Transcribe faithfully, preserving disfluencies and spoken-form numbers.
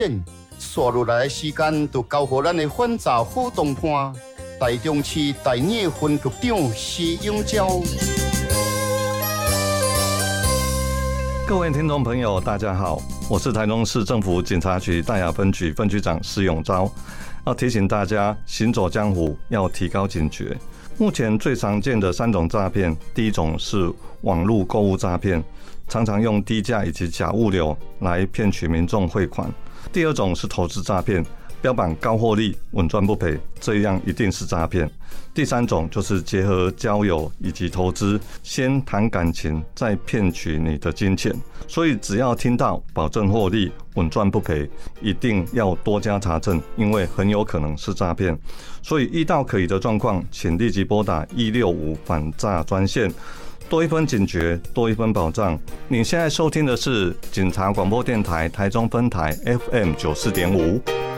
刷落来的时间就交予咱的反诈好同伴，台中市第二分局长施永昭。 各位听众朋友，大家好，我是台中市政府警察局大雅分局分局长施永昭。要提醒大家，行走江湖要提高警觉。目前最常见的三种诈骗，第一种是网络购物诈骗，常常用低价以及假物流来骗取民众汇款。第二种是投资诈骗，标榜高获利、稳赚不赔，这样一定是诈骗。第三种就是结合交友以及投资，先谈感情，再骗取你的金钱。所以只要听到保证获利、稳赚不赔，一定要多加查证，因为很有可能是诈骗。所以遇到可疑的状况，请立即拨打一六五反诈专线。多一分警觉，多一分保障。你现在收听的是警察广播电台台中分台 F M 九四点五。